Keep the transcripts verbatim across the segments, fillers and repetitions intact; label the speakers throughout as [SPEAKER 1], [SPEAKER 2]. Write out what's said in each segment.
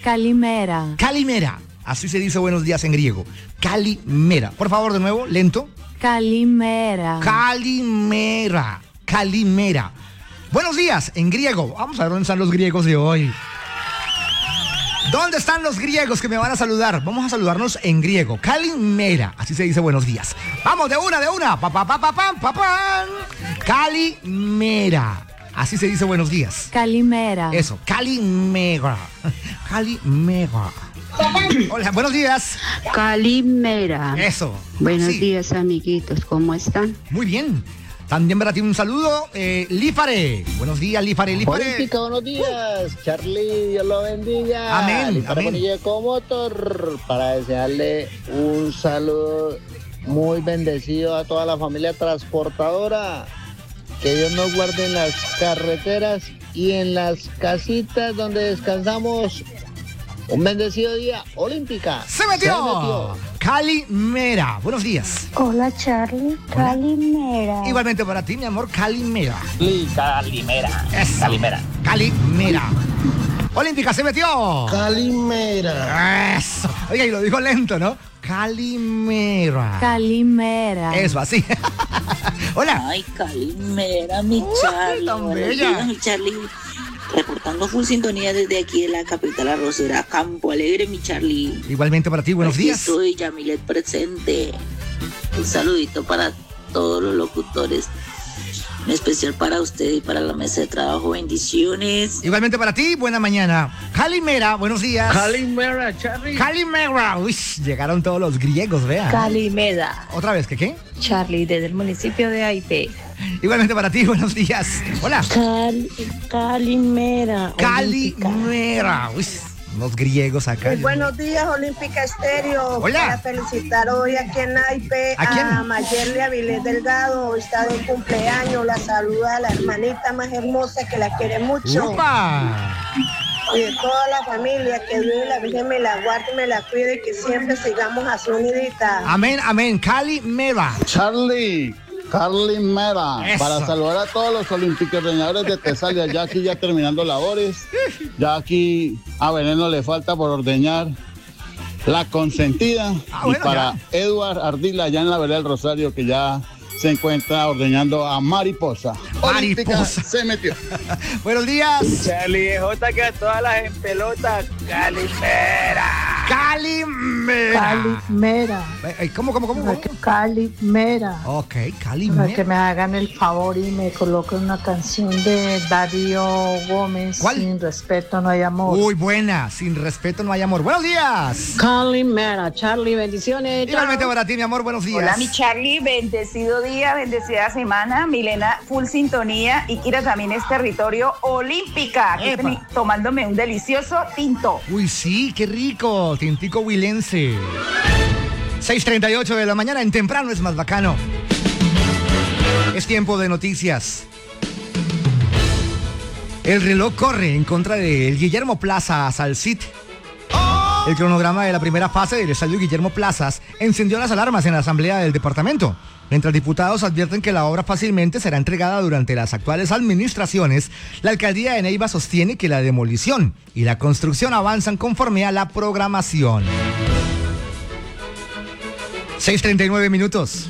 [SPEAKER 1] Calimera.
[SPEAKER 2] Calimera. Así se dice buenos días en griego. Calimera. Por favor, de nuevo, lento.
[SPEAKER 1] Calimera.
[SPEAKER 2] Calimera. Calimera. Buenos días en griego. Vamos a ver dónde están los griegos de hoy. ¿Dónde están los griegos que me van a saludar? Vamos a saludarnos en griego. Calimera. Así se dice buenos días. Vamos, de una, de una. Pa, pa, pa, pa, pa, pa, pa. Calimera. Así se dice buenos días.
[SPEAKER 1] Calimera.
[SPEAKER 2] Eso, Calimera. Calimera. Hola, buenos días.
[SPEAKER 3] Calimera.
[SPEAKER 2] Eso.
[SPEAKER 3] Buenos
[SPEAKER 2] sí.
[SPEAKER 3] días, amiguitos. ¿Cómo están?
[SPEAKER 2] Muy bien. También para ti un saludo, eh, Lífare. Buenos días, Lífare, Lífare.
[SPEAKER 4] Olímpica, buenos días. Charlie, Dios lo bendiga.
[SPEAKER 2] Amén,
[SPEAKER 4] Lífare
[SPEAKER 2] amén.
[SPEAKER 4] Bonilla Ecomotor, para desearle un saludo muy bendecido a toda la familia transportadora. Que Dios nos guarde en las carreteras y en las casitas donde descansamos. Un bendecido día, Olímpica.
[SPEAKER 2] ¡Se metió!
[SPEAKER 4] Se metió.
[SPEAKER 2] Calimera. Buenos días.
[SPEAKER 5] Hola Charlie,
[SPEAKER 2] Hola.
[SPEAKER 5] Calimera.
[SPEAKER 2] Igualmente para ti, mi amor, Calimera.
[SPEAKER 4] Calimera.
[SPEAKER 2] Eso.
[SPEAKER 4] Calimera.
[SPEAKER 2] Calimera. Olímpica, se metió.
[SPEAKER 4] Calimera.
[SPEAKER 2] Eso. Oiga, y lo dijo lento, ¿no? Calimera.
[SPEAKER 1] Calimera.
[SPEAKER 2] Eso, así. Hola.
[SPEAKER 6] Ay, Calimera, mi Charlie.
[SPEAKER 2] tan
[SPEAKER 6] Buenos
[SPEAKER 2] bella.
[SPEAKER 6] días, mi Charlie. Reportando full sintonía desde aquí de la capital arrocera, Campo Alegre, mi Charlie.
[SPEAKER 2] Igualmente para ti, buenos
[SPEAKER 6] Aquí
[SPEAKER 2] días.
[SPEAKER 6] Soy Yamilet presente. Un saludito para todos los locutores. En especial para usted y para la mesa de trabajo. Bendiciones.
[SPEAKER 2] Igualmente para ti, buena mañana. Calimera, buenos días.
[SPEAKER 4] Calimera, Charlie.
[SPEAKER 2] Calimera. Uy, llegaron todos los griegos, vean.
[SPEAKER 7] Calimera.
[SPEAKER 2] ¿Otra vez qué qué?
[SPEAKER 7] Charlie, desde el municipio de Aipé.
[SPEAKER 2] Igualmente para ti, buenos días. Hola.
[SPEAKER 5] Cal- Calimera. Olímpica.
[SPEAKER 2] Calimera. Uy, los griegos acá.
[SPEAKER 8] Muy buenos días, Olímpica Estéreo.
[SPEAKER 2] Hola.
[SPEAKER 8] Para felicitar hoy aquí en Naipe
[SPEAKER 2] ¿A quién?
[SPEAKER 8] a Mayerly Avilés Delgado. Hoy está de cumpleaños. La saluda a la hermanita más hermosa que la quiere mucho.
[SPEAKER 2] ¡Upa!
[SPEAKER 8] Y de toda la familia, que Dios y la Virgen me la guarde y me la cuide y que siempre sigamos así uniditas.
[SPEAKER 2] Amén, amén. Calimera.
[SPEAKER 4] Charlie, Carly Mera,
[SPEAKER 2] Eso.
[SPEAKER 4] para saludar a todos los olímpicos reñadores de Tesalia, ya aquí ya terminando labores, ya aquí a Veneno le falta por ordeñar la consentida,
[SPEAKER 2] Ah,
[SPEAKER 4] y
[SPEAKER 2] bueno,
[SPEAKER 4] para
[SPEAKER 2] ya.
[SPEAKER 4] Edward Ardila, ya en la vereda del Rosario, que ya se encuentra ordeñando a Mariposa. Olímpica
[SPEAKER 2] Mariposa.
[SPEAKER 4] se metió.
[SPEAKER 2] Buenos días.
[SPEAKER 9] Charlie J, que a todas las en pelota, Calimera.
[SPEAKER 2] Calimera.
[SPEAKER 5] Calimera.
[SPEAKER 2] Eh, ¿Cómo, cómo, cómo? cómo?
[SPEAKER 5] Calimera.
[SPEAKER 2] Ok,
[SPEAKER 5] Para que
[SPEAKER 2] Calimera.
[SPEAKER 5] me hagan el favor y me coloquen una canción de Darío Gómez.
[SPEAKER 2] ¿Cuál?
[SPEAKER 5] Sin respeto no hay amor.
[SPEAKER 2] Uy, buena. Sin respeto no hay amor. Buenos días.
[SPEAKER 7] Calimera, Charlie, bendiciones.
[SPEAKER 2] Igualmente para ti, mi amor. Buenos días.
[SPEAKER 10] Hola, mi Charlie, bendecido día, bendecida semana. Milena, full sintonía. Y Kira también es territorio olímpica. Aquí
[SPEAKER 2] Epa.
[SPEAKER 10] teni- tomándome un delicioso tinto.
[SPEAKER 2] Uy, sí, qué rico. Tintico huilense. seis treinta y ocho de la mañana, en temprano es más bacano. Es tiempo de noticias. El reloj corre en contra de Guillermo Plaza Salcit. El cronograma de la primera fase del estadio Guillermo Plazas encendió las alarmas en la asamblea del departamento. Mientras diputados advierten que la obra fácilmente será entregada durante las actuales administraciones, la alcaldía de Neiva sostiene que la demolición y la construcción avanzan conforme a la programación. seis treinta y nueve minutos.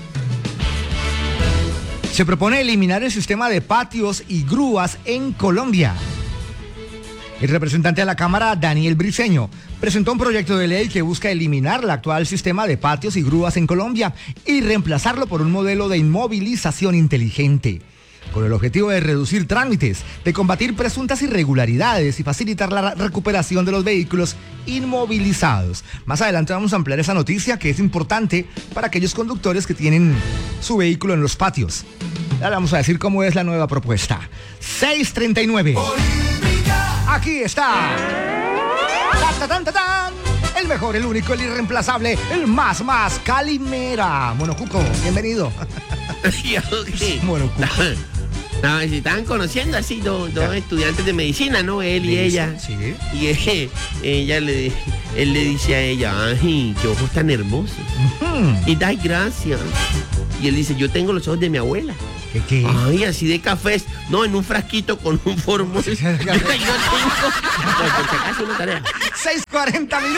[SPEAKER 2] Se propone eliminar el sistema de patios y grúas en Colombia. El representante de la Cámara, Daniel Briceño, presentó un proyecto de ley que busca eliminar el actual sistema de patios y grúas en Colombia y reemplazarlo por un modelo de inmovilización inteligente, con el objetivo de reducir trámites, de combatir presuntas irregularidades y facilitar la recuperación de los vehículos inmovilizados. Más adelante vamos a ampliar esa noticia, que es importante para aquellos conductores que tienen su vehículo en los patios. Ya le vamos a decir cómo es la nueva propuesta. seis treinta y nueve. Aquí está. Ta, ta, ta, ta, el mejor, el único, el irreemplazable, el más, más, Calimera. Monocuco, bienvenido. Monocuco.
[SPEAKER 11] No, se estaban conociendo así dos, dos estudiantes de medicina, ¿no? Él y ella.
[SPEAKER 2] Sí.
[SPEAKER 11] Y eh, ella le, él le dice a ella, ay, qué ojos tan hermosos.
[SPEAKER 2] Hmm.
[SPEAKER 11] Y da gracias. Y él dice, yo tengo los ojos de mi abuela.
[SPEAKER 2] ¿Qué qué?
[SPEAKER 11] Ay, así de cafés. No, en un frasquito con un formol. Yo tengo. No, por si acaso una tarea.
[SPEAKER 2] seis cuarenta minutos.